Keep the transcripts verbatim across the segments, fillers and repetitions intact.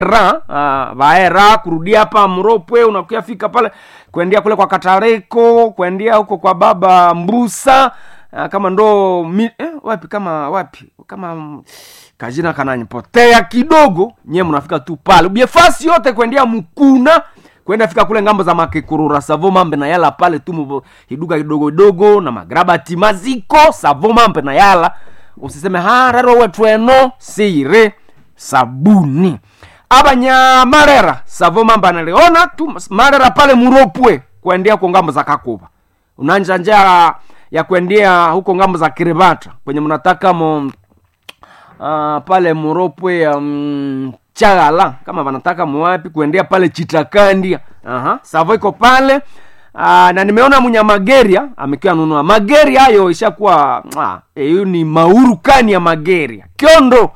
ra uh, vaera kurudia hapa Muropwe, unakuya fika pale kuendea kule kwa Katareko, kuendea huko kwa baba Mbusa, uh, kama ndo mi, eh, wapi kama wapi kama kajina kananipotea kidogo, nyewe mnafika tu pale. Ubiefasi yote kuendea Mukuna, kwenda fika kule ngambo za Makekurura Savo Mambe na yala pale tu hiduka kidogo dogo na magrabati maziko Savo Mambe na yala. Usiseme ha rero wetu eno sire sabuni. Abanya Marera Savo Mambe analiona tu Marera pale Muropwe kuendea kwa ngambo za Kakoba. Unanja njia ya kuendea huko ngambo za Kiribata kwenye mnataka mo uh, pale Muropwe um, Chagala kama wanataka muwapi kuendea pale Chitakandia. Aha, Savo iko pale. Aa, na nimeona Munyamageria amekia nunua mageri hayo ishakuwa ah hiyo ni maurukani ya Mageria Kiondo.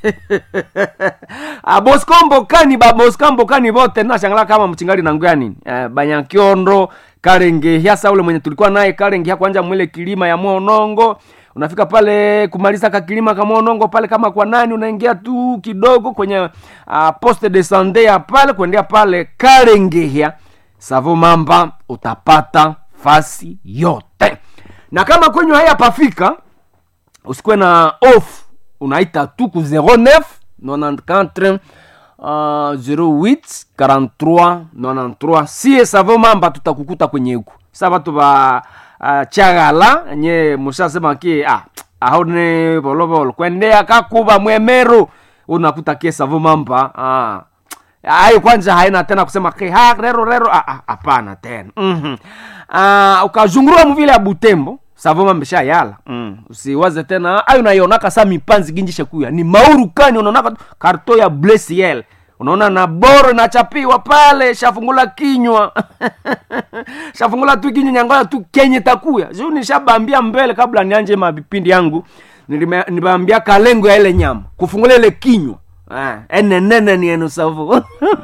Ah, Boskombo kani ba Boskombo kani vote na shangala kama mchingali na nguya nini eh, Banya Kiondo Karenge hasa ule mwenye tulikuwa naye Karenge kwanja mwele kilima ya Monongo. Unafika pale kumaliza ka kilima kama Monongo pale kama kwa nani unaingia tu kidogo kwenye uh, poste de santé pale kuendea pale Karenge Savo Mamba utapata fasi yote. Na kama kwenye haya pafika usikwe na off, unaita tu ku zero neuf quatre uh, zero huit quarante-trois quatre-vingt-treize. Si Savo Mamba tutakukuta kwenye huko. Sasa watu ba uh, Chagala nye mushasema ki ah ahone bolobolo kwendea Kakuba Mwemero unakuta ke Savo Mamba ah hayo kwanza haina tena kusema ke ha rero rero hapana tena. Mhm. Ah ukazungurua mvile ya Butembo Savo Mamba sha yala. Mm. Usiwaze tena ayo naionaka sa mipanzi ginjishe kuya. Ni maurukani unaonaka karto ya Blessiel. Unaona na boro na chapiwa pale shafungula kinywa. Shafungula tu kinywa nyangoya tu kenye takuya. Juu nishabambia mbele kabla nianje mabipindi yangu. Nilibambia kalengo ya ile nyama. Kufungula ile kinywa. Ah, ene nene ni enu Savo.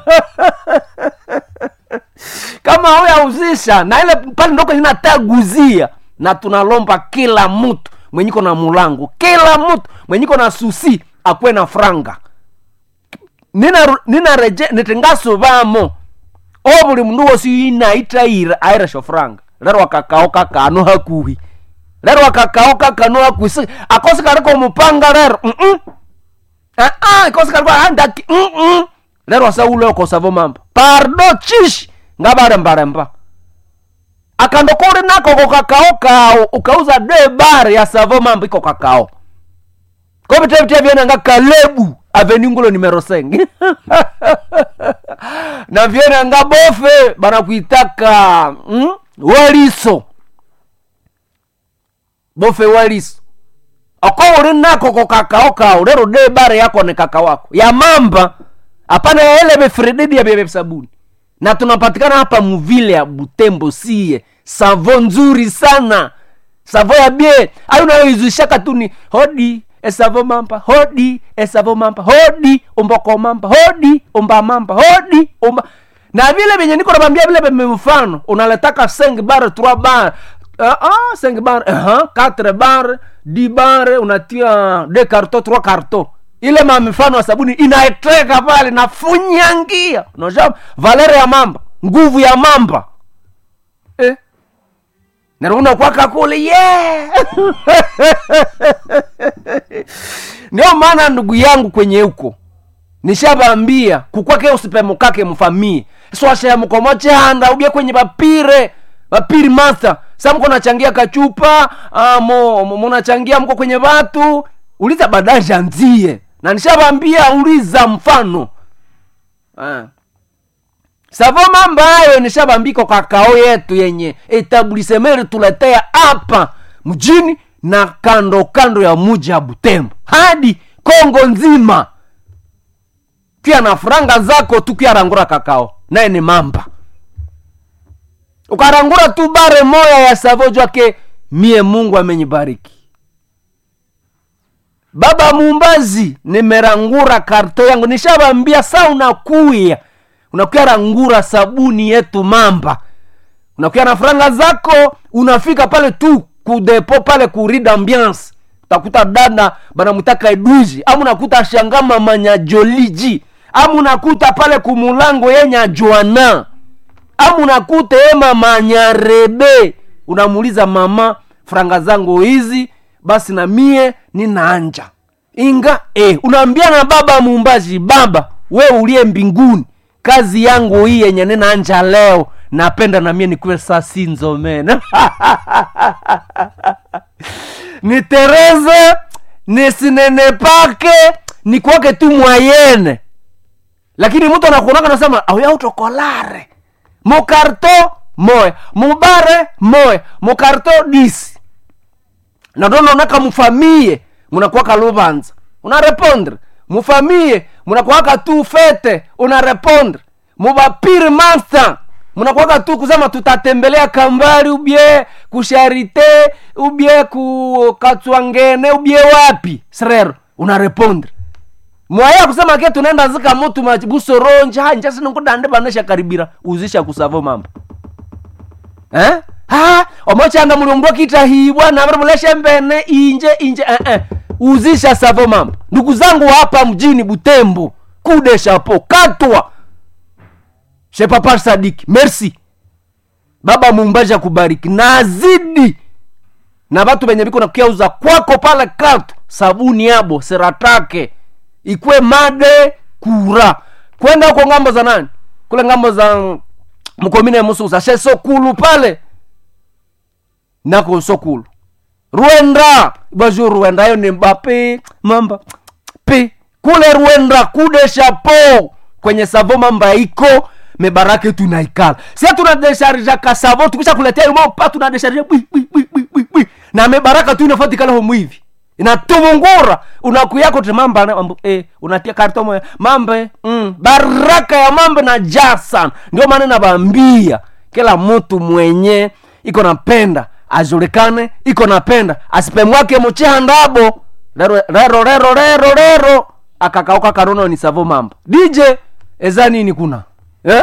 Kama hoya uzisha na ile pale ndoko inataguzia na tunalomba kila mtu mwenyiko na mulango, kila mtu mwenyiko na susi akwe na franga. Nina nina reje netengaso vamo. Obuli mundu wosi ina itaira aira sho franga. Lero wakakaoka kano hakuhi. Lero wakakaoka kano hakuhi. Akosi kariko mupanga lero. Mhm. Ah ah kosi kariko andaki. Mhm. Lero asa ule ko Savo Mamba. Pardo chish ngabare mbaremba. Akandokore nako ko kakao kao ukauza de bar ya Savo Mamba iko kakao. Ko bitevite vyena nga Kalebu Avenue Ngulo numero cinq. Na vyena nga Bofe bana kuitaka hmm? Waliso. Bofe Waliso. Akore nako ko kakao kao lero de bar yako ne kakao wako. Ya Mamba hapana ele befrededi ya bebe sabuni. Na tunapatikana hapa muvile ya Butembo siye. Savo nzuri sana. Savo ya bie. Ayo na izishaka tu ni hodi e Savo Mamba, hodi e Savo Mamba, hodi umboko Mamba, hodi umba Mamba, hodi umba. Na vile benye niko nabambia vile beme mfano unaletaka cinq bar trois bar. Ah uh, cinq bar, eh uh, quatre bar, dix bar, unatia deux cartons, trois cartons. Ile mamifano wa sabuni inaetreka pale na funyangia. Unajua valere ya Mamba, nguvu ya Mamba. Eh? Naruna kwa kakule, yeah! Ndio maana ndugu yangu kwenye huko nishabambia kukwake usipemukake mfamie. Swasha ya mkomoche handa ubia kwenye bapire, bapiri matha. Sasa mko nachangia kachupa, ah mo mko nachangia mko kwenye watu, uliza badanja nzie. Na nishabambia uliza mfano. Ah. Savo Mamba hayo nishabambiko kakao yetu yenye etablisemeri tuletea hapa mjini na kando kando ya muji ya Butembo. Hadi Kongo nzima. Kia na franga zako tu kia rangura kakao. Nae ni Mamba. Ukarangura tu bare moya ya Savo jwake mie Mungu amenibariki. Baba Mumbazi nimerangura karto yangu. Nishabambia saa unakuya. Unakuya rangura sabuni yetu Mamba. Unakuya na franga zako. Unafika pale tu kudepo pale kurida ambiance. Utakuta dada bana mutaka eduji. Amu unakuta shangama manya joliji. amu nakuta pale kumulango yenya Joana, amu nakuta ema Manyarebe, unamuuliza mama, franga zangu hizi basi na mie ninaanja. Inga eh unaambia na baba Muumbaji, baba we ulie mbinguni, kazi yangu hii yenye ninaanja leo, napenda na mie nikuwe saa sinzo mena. Ni Tereza nisinene pake ni kwake tu mwayene. Lakini mtu anakuonaka nasema au ya utokolare mo karto moe mubare moe mo karto disi na dono naka mufamie munakuwa kalubanza una repondre mufamie munakuwa tu fete una repondre mubapire mansa munakuwa tu kusema tutatembelea Kambari ubie kusharite ubie ku Katwangene ubie wapi srero una repondre. Mwaya kusema ke tunaenda zika mtu mabuso ronja hanja sino ngudande banesha karibira uzisha kusavo mambo. Eh? Ha, omochanga mulungu kitahibwa na barabulesha mbene inje inje eh eh. Uzisha savo mambo. Ndugu zangu hapa mjini Butembo, kude chapeau katwa. Che Papa Sadiki, merci. Baba Muumbaji akubariki. Nazidi. Na watu benye biko nakiauza kwako pale katu, sabuni yabo seratake. Ikwe made kura. Kwenda huko ngambo za nani? Kule ngambo za mkomine Mususa. She Sokulu pale. Nako Sokulu. Rwenda. Baju Rwenda yo ni Mbappe. Mamba. Pe. Kule Rwenda kude chapeau. Kwenye savo mamba iko. Mebarake tunaikala. Sia tunadesharija kasavo. Tukisha kuletea yumo pa tunadesharija. Bui bui bui bui bui. Na mebaraka tu inafatikala homu hivi. Inatumungura unakuyako temamba na eh unatia karto moja mambe mm, baraka ya mambe na jasan. Ndio maana nabaambia kila mtu mwenye iko napenda ajulikane, iko napenda asipemwake mcheha ndabo rero rero rero rero rero akakauka karono ni savo mambo. D J eza nini kuna eh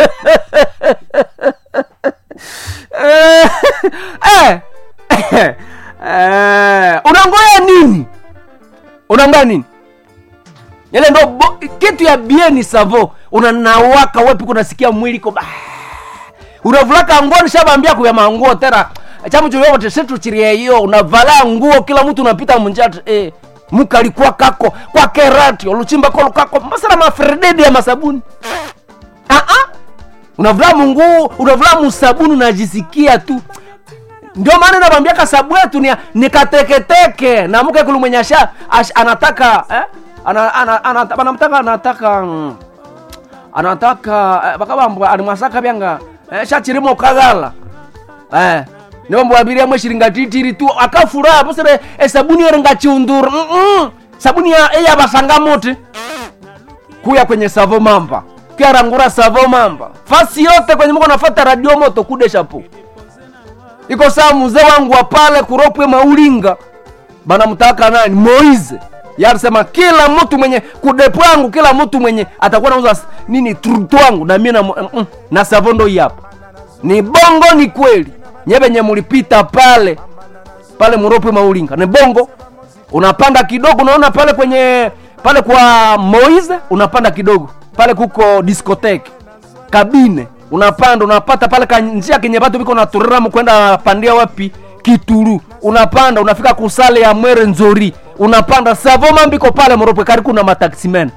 eh eh Eh, unangoya nini? Unangoya nini? Yale ndo bo, kitu ya bieni savo. Unanawaka wepi kunasikia mwili ko. Unavulaka nguo nishabambia kwa manguo tena. Chamu chuyo tesetu chiria hiyo unavala nguo kila mtu unapita munjata eh mukali kwa kako kwa kerati oluchimba kwa kako masala mafrededi ya masabuni. Ah ah. Unavula nguo, unavula musabuni unajisikia tu. Ndio maana nakwambia kasabu yetu ni nikateketeke na mke kulumwenyasha anataka eh ana ana anataka anataka anataka bakabambwa animasaka byanga eh shachirimo kagala eh niyo mbwabiria mwe shiringa titiri tu akafura busere esabuni yerenga chiunduru mm -mm. Sabuni ya eya basanga mote kuya kwenye savo mamba kia rangura savo mamba fasi yote kwenye mko nafuata radio moto kude chapeau. Iko saa mzee wangu wa pale kuropwe Maulinga. Bana mtaka nani? Moize. Yarisema kila mtu mwenye kudepo yangu, kila mtu mwenye atakuwa nauza nini trutu wangu na mimi na mm, na savondo hii hapa. Ni bongo ni kweli. Nyebe nye mulipita pale. Pale muropwe Maulinga. Ni bongo. Unapanda kidogo unaona pale kwenye pale kwa Moize unapanda kidogo. Pale kuko discotheque. Kabine. Unapanda unapata pale kanjia kenye batu biko na turiramu kwenda pandia wapi Kituru. Unapanda unafika kusale ya Mwere Nzori. Unapanda savo mambiko pale Moropwe kari kuna mataximen.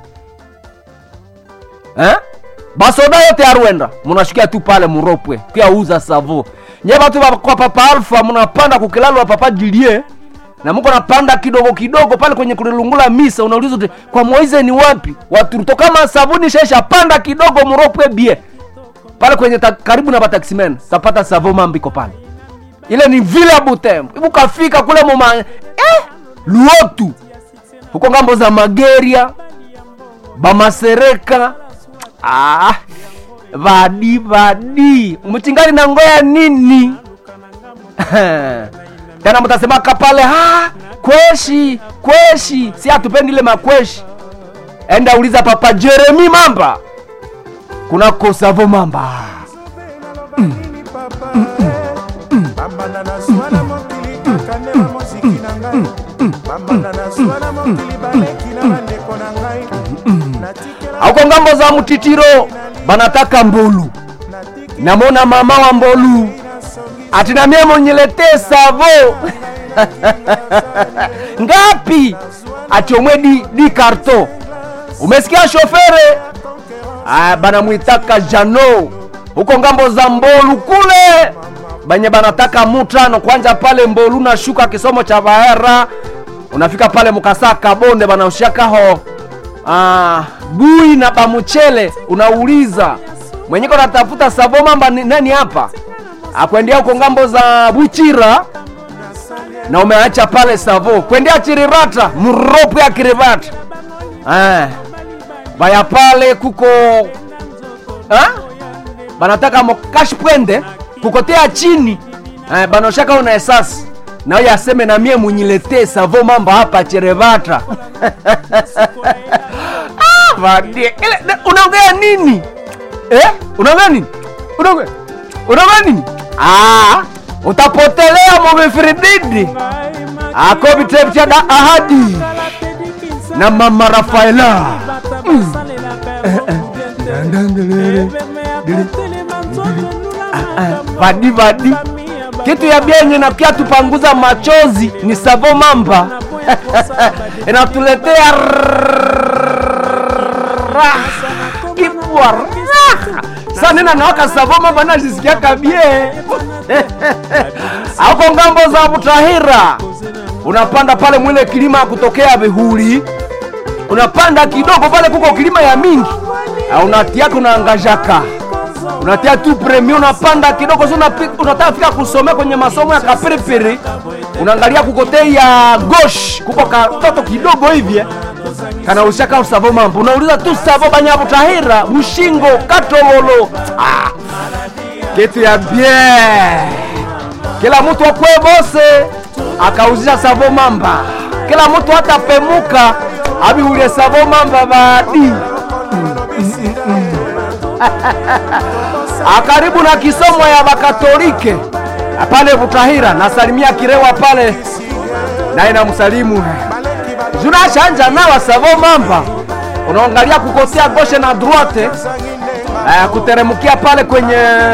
Eh? Basoda yote ya Rwanda munashikia tu pale Moropwe kia uza savo. Nye batu kwa Papa Alpha munapanda kukilalo wa Papa Julie. Na mko napanda kidogo kidogo pale kwenye kulilungula misa unauliza kwa Moize ni wapi? Watu kama sabuni shesha panda kidogo Moropwe bie. Pale kwenye ta, karibu na bataximen tapata savo mambiko pale. Ile ni Villa Butembo. Ibu kafika kule moma eh Luotu. Huko ngambo za Mageria, Bamasereka. Ah, vadi vadi. Mchingali na ngoya nini? Tena mtasema kapale ha, kweshi, kweshi. Si atupendi ile makweshi. Enda uliza Papa Jeremy Mamba. Kuna kosavo mamba. Mm. Mm, mm, mm. Huko ngambo za Mtitiro banataka mbulu. Namona mama wa mbulu atina mie mwenyeletee savo. Ngapi? Ati omwe di, di karto. Umesikia shofere? Ah, bana muitaka Jano. Huko ngambo za mbolu kule banye banataka mutano. Kwanza pale mbolu na shuka kisomo cha Bahera, unafika pale Mukasaka bonde bana ushaka ho ah, bui na bamuchele. Unauliza mwenyeko natafuta savo mamba nani hapa? Akwendia huko ngambo za Buchira na umeacha pale savo. Kwendia Chiribata, mropu ya Kiribata. Ah, baya pale kuko ha? Banataka mokash pwende kukotea chini. Eh, banoshaka una esasi. Na yeye aseme na mie munyilete savo mamba hapa Chiribata. Ah, vadie. Unaongea nini? Eh? Unaongea nini? Unaongea? Unaongea nini? Ah, utapotelea mumefrididi. Akobi tepcha da ahadi. Na mama Rafaela. Mm. Ah, ah, vadi vadi. Kitu ya bienye na kia tupanguza machozi ni savo mamba. Inatuletea kipwa. Sasa nina nawaka savo mamba na jisikia kabie. Hauko ngambo za Butahira. Unapanda pale mwile kilima kutokea Bihuli. Unapanda kidogo pale kuko kilima ya mingi. Unatia kuna angajaka. Unatia tu premium, unapanda kidogo sio unataka fika kusomea kwenye masomo ya kapiripiri. Unaangalia kukote ya gosh, kuko katoto kidogo hivi. Kana ushaka usavo mambo. Unauliza tu savo banya Butahira, Mushingo, Katololo. Ah. Kitu ya bien. Kila mtu akwe bose akauzisha savo mamba. Kila mtu hata pemuka abi ule savo mamba baadi. Akaribu na kisomo ya Bakatolike pale Butahira, na salimia Kirewa pale na ina msalimu. Juna shanja na wa savo mamba. Unaangalia kukotea gauche na droite. Eh, kuteremukia pale kwenye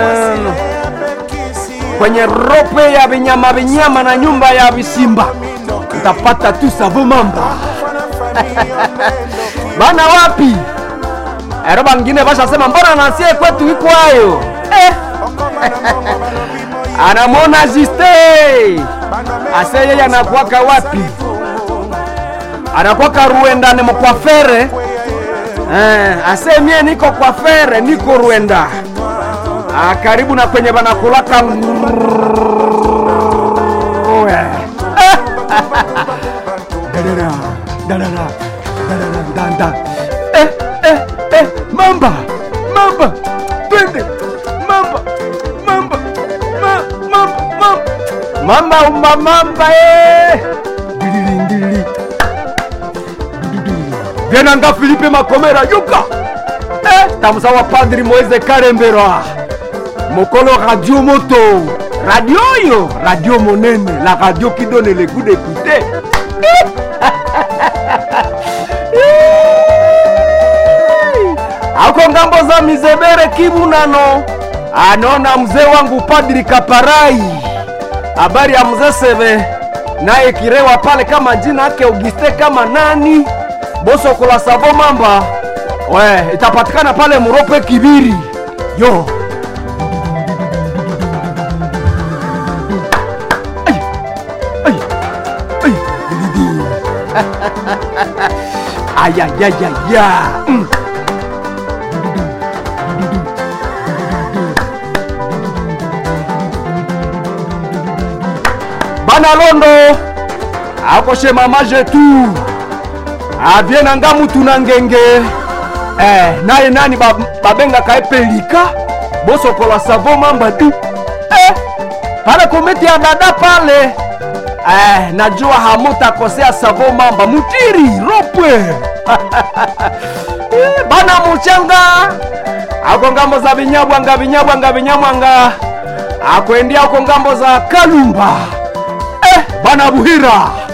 kwenye rope ya binyama binyama na nyumba ya bisimba. Utapata tu savo mamba. Bana wapi? Ero bangine basha sema mbona nasie kwetu iko hayo. Eh. Anamona Jiste. Ase yeye anakuwaka wapi? Anakuwaka Ruenda ni mkwafere. Eh, ase mie niko kwa fere, niko Ruenda. Ah, karibu na kwenye banakulaka. Dadara, dadara, dadara, danda. Eh, eh, eh, mamba, mamba, twende, mamba, mamba, ma, mamba, mamba, mamba, umba, mamba, eh. Dili, dili. Vienanga Filipe Makomera, yuka. Eh, tamusawa Padri Moise Karembera. Mokolo radio moto. Radio yo, radio monene, la radio qui donne le goût d'écouter. Ako ngambo za Mizebere Kibunano. Anaona mzee wangu Padri Kaparai. Habari ya mzee Sebe. Naye Kirewa pale kama jina yake Auguste kama nani? Boso kula savo mamba. We, itapatikana pale Murope Kibiri. Yo. Ay. Ay. Ay. Ay ay ay ay. Mm. Bana Londo. Akoshe mama jetu. Abiena ngamu tunangenge. Eh, naye nani babenga kaepelika. Boso kola savo mamba tu. Eh, pale kometi ya dada pale. Eh, najua hamuta kosea savo mamba. Mutiri, ropwe. Eh, bana mchanga. Ako ngambo za binyabwanga, binyabwanga, binyamwanga. Ako endia ako ngambo za Kalumba. Eh, bana Buhira.